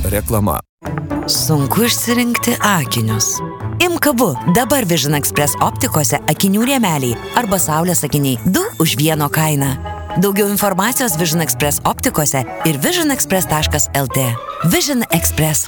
Reklama. Sunku išsirinkti akinius. Imk abu, dabar Vision Express optikose akinių rėmeliai arba saulės akiniai 2 už 1 kainą. Daugiau informacijos Vision Express optikose ir visionexpress.lt. Vision Express.